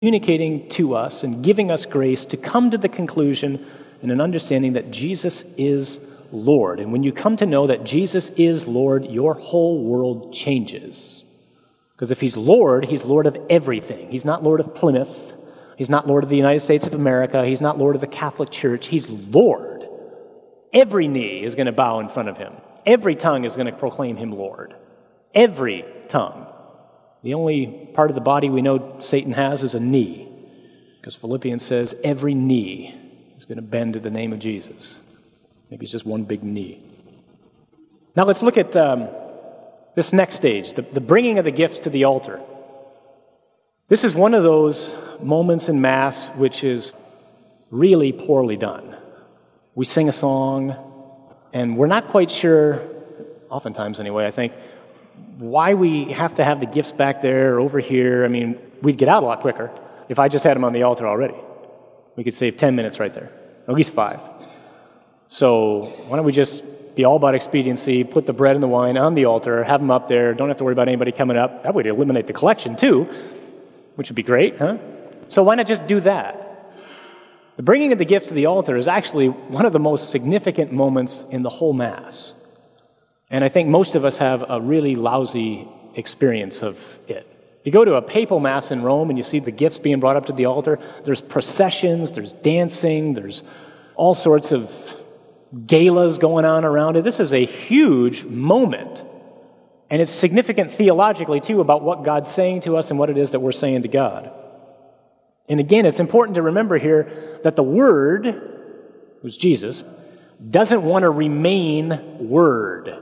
communicating to us and giving us grace to come to the conclusion and an understanding that Jesus is Lord. And when you come to know that Jesus is Lord, your whole world changes. Because if he's Lord of everything. He's not Lord of Plymouth. He's not Lord of the United States of America. He's not Lord of the Catholic Church. He's Lord. Every knee is going to bow in front of him. Every tongue is going to proclaim him Lord. Every tongue. The only part of the body we know Satan has is a knee. Because Philippians says every knee is going to bend to the name of Jesus. Maybe it's just one big knee. Now let's look at this next stage, the bringing of the gifts to the altar. This is one of those moments in Mass which is really poorly done. We sing a song, and we're not quite sure, oftentimes anyway, I think, why we have to have the gifts back there or over here. I mean, we'd get out a lot quicker if I just had them on the altar already. We could save 10 minutes right there, at least 5. So why don't we just be all about expediency, put the bread and the wine on the altar, have them up there, don't have to worry about anybody coming up. That would eliminate the collection too, which would be great, huh? So why not just do that? The bringing of the gifts to the altar is actually one of the most significant moments in the whole Mass. And I think most of us have a really lousy experience of it. If you go to a papal Mass in Rome and you see the gifts being brought up to the altar, there's processions, there's dancing, there's all sorts of galas going on around it. This is a huge moment. And it's significant theologically, too, about what God's saying to us and what it is that we're saying to God. And again, it's important to remember here that the Word, who's Jesus, doesn't want to remain Word.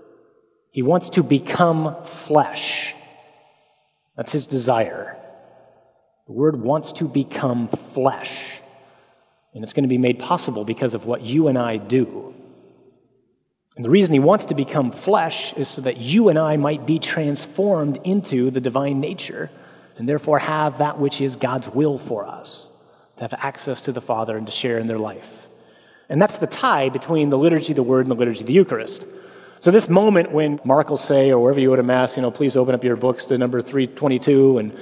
He wants to become flesh. That's his desire. The Word wants to become flesh. And it's going to be made possible because of what you and I do. And the reason he wants to become flesh is so that you and I might be transformed into the divine nature and therefore have that which is God's will for us, to have access to the Father and to share in their life. And that's the tie between the liturgy of the Word and the liturgy of the Eucharist. So this moment when Mark will say, or wherever you go to Mass, please open up your books to number 322 and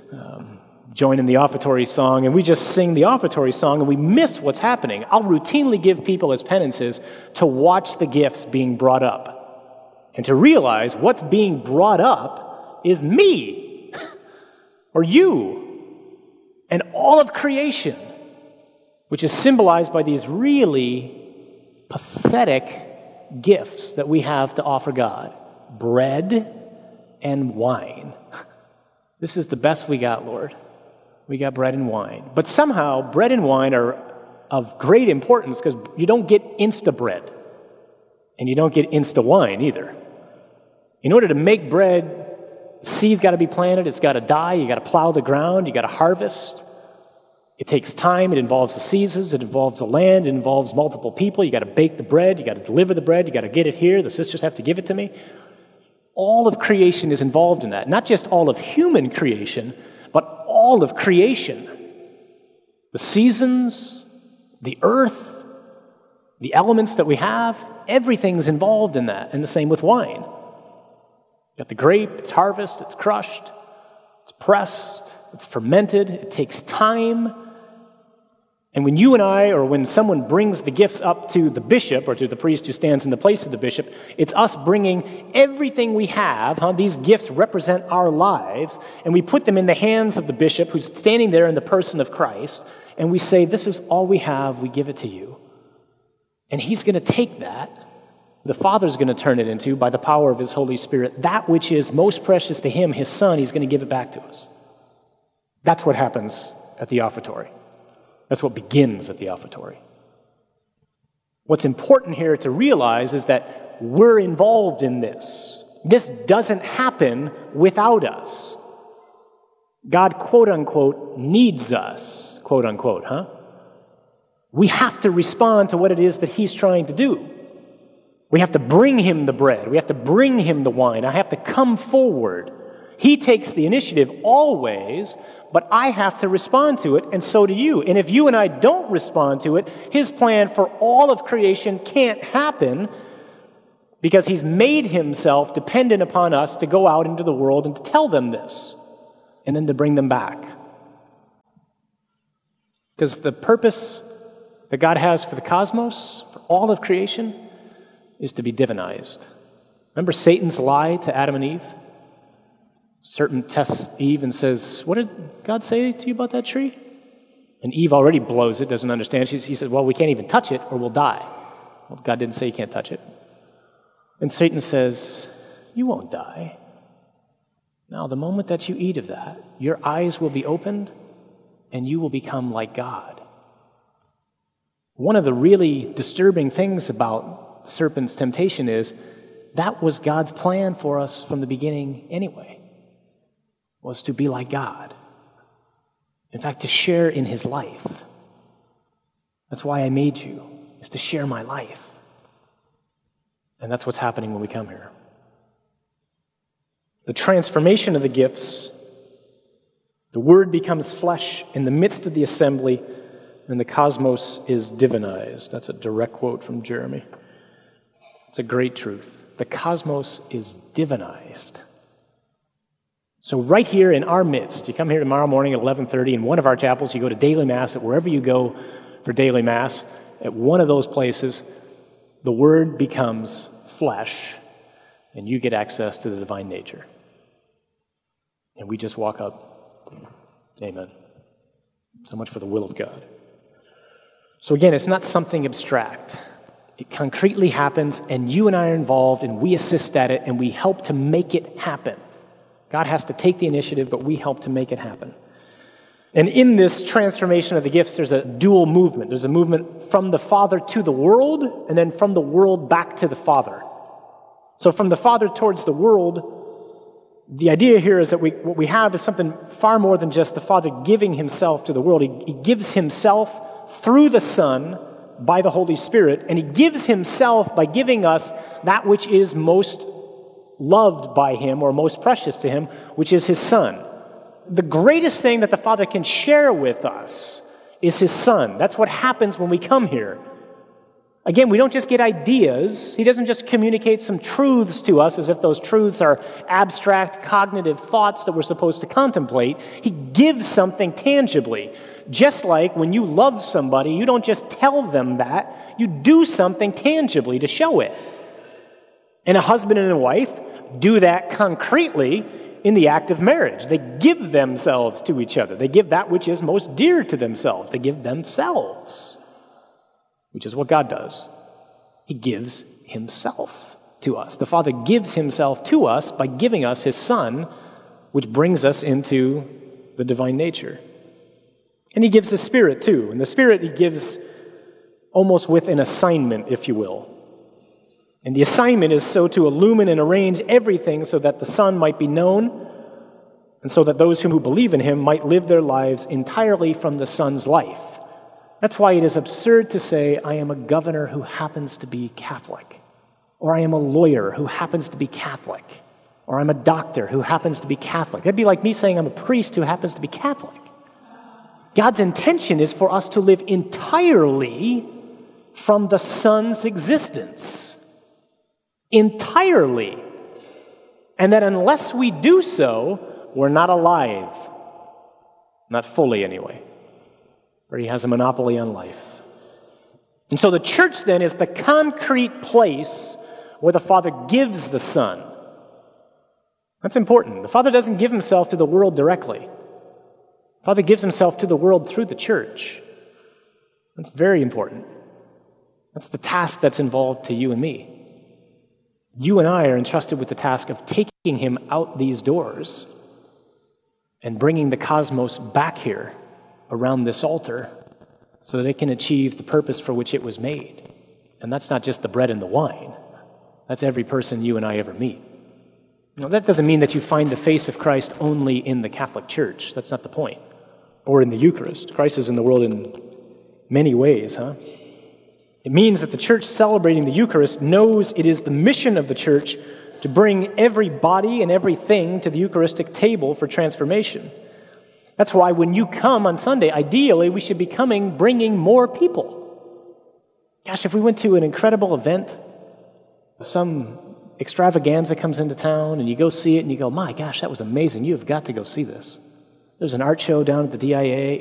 join in the offertory song, and we just sing the offertory song and we miss what's happening. I'll routinely give people as penances to watch the gifts being brought up and to realize what's being brought up is me or you and all of creation, which is symbolized by these really pathetic gifts that we have to offer God. Bread and wine. This is the best we got, Lord. We got bread and wine. But somehow, bread and wine are of great importance because you don't get Insta-bread. And you don't get Insta-wine either. In order to make bread, seed's got to be planted, it's got to die, you got to plow the ground, you got to harvest. It takes time, it involves the seasons, it involves the land, it involves multiple people. You got to bake the bread, you got to deliver the bread, you got to get it here, the sisters have to give it to me. All of creation is involved in that. Not just all of human creation, but all of creation. The seasons, the earth, the elements that we have, everything's involved in that. And the same with wine. You got the grape, it's harvest, it's crushed, it's pressed, it's fermented, it takes time. And when you and I, or when someone brings the gifts up to the bishop, or to the priest who stands in the place of the bishop, it's us bringing everything we have. These gifts represent our lives, and we put them in the hands of the bishop who's standing there in the person of Christ, and we say, this is all we have, we give it to you. And he's going to take that. The Father's going to turn it into, by the power of his Holy Spirit, that which is most precious to him, his Son, he's going to give it back to us. That's what happens at the offertory. That's what begins at the offertory. What's important here to realize is that we're involved in this. This doesn't happen without us. God, quote unquote, needs us, quote unquote, We have to respond to what it is that he's trying to do. We have to bring him the bread. We have to bring him the wine. I have to come forward. He takes the initiative always, but I have to respond to it, and so do you. And if you and I don't respond to it, his plan for all of creation can't happen because he's made himself dependent upon us to go out into the world and to tell them this, and then to bring them back. Because the purpose that God has for the cosmos, for all of creation, is to be divinized. Remember Satan's lie to Adam and Eve? Certain tests Eve and says, what did God say to you about that tree? And Eve already blows it, doesn't understand. He says, well, we can't even touch it or we'll die. Well, God didn't say you can't touch it. And Satan says, you won't die. Now, the moment that you eat of that, your eyes will be opened and you will become like God. One of the really disturbing things about the serpent's temptation is that was God's plan for us from the beginning anyway, was to be like God. In fact, to share in his life. That's why I made you, is to share my life. And that's what's happening when we come here. The transformation of the gifts, the Word becomes flesh in the midst of the assembly, and the cosmos is divinized. That's a direct quote from Jeremy. It's a great truth. The cosmos is divinized. So right here in our midst, you come here tomorrow morning at 11:30 in one of our chapels, you go to daily Mass, at wherever you go for daily Mass, at one of those places, the Word becomes flesh, and you get access to the divine nature. And we just walk up. Amen. So much for the will of God. So again, it's not something abstract. It concretely happens, and you and I are involved, and we assist at it, and we help to make it happen. God has to take the initiative, but we help to make it happen. And in this transformation of the gifts, there's a dual movement. There's a movement from the Father to the world, and then from the world back to the Father. So from the Father towards the world, the idea here is that what we have is something far more than just the Father giving himself to the world. He gives himself through the Son by the Holy Spirit, and he gives himself by giving us that which is most loved by him or most precious to him, which is his Son. The greatest thing that the Father can share with us is his Son. That's what happens when we come here. Again, we don't just get ideas. He doesn't just communicate some truths to us as if those truths are abstract cognitive thoughts that we're supposed to contemplate. He gives something tangibly. Just like when you love somebody, you don't just tell them that. You do something tangibly to show it. And a husband and a wife do that concretely in the act of marriage. They give themselves to each other. They give that which is most dear to themselves. They give themselves, which is what God does. He gives himself to us. The Father gives himself to us by giving us his Son, which brings us into the divine nature. And he gives the Spirit too. And the Spirit he gives almost with an assignment, if you will. And the assignment is so to illumine and arrange everything so that the Son might be known, and so that those who believe in him might live their lives entirely from the Son's life. That's why it is absurd to say, I am a governor who happens to be Catholic, or I am a lawyer who happens to be Catholic, or I'm a doctor who happens to be Catholic. That'd be like me saying I'm a priest who happens to be Catholic. God's intention is for us to live entirely from the Son's existence. Entirely. And that unless we do so, we're not alive. Not fully, anyway. Or he has a monopoly on life. And so the church then is the concrete place where the Father gives the Son. That's important. The Father doesn't give himself to the world directly. The Father gives himself to the world through the church. That's very important. That's the task that's involved to you and me. You and I are entrusted with the task of taking him out these doors and bringing the cosmos back here around this altar so that it can achieve the purpose for which it was made. And that's not just the bread and the wine. That's every person you and I ever meet. Now, that doesn't mean that you find the face of Christ only in the Catholic Church. That's not the point. Or in the Eucharist. Christ is in the world in many ways, It means that the church celebrating the Eucharist knows it is the mission of the church to bring every body and everything to the Eucharistic table for transformation. That's why when you come on Sunday, ideally we should be coming bringing more people. Gosh, if we went to an incredible event, some extravaganza comes into town, and you go see it and you go, my gosh, that was amazing. You have got to go see this. There's an art show down at the DIA.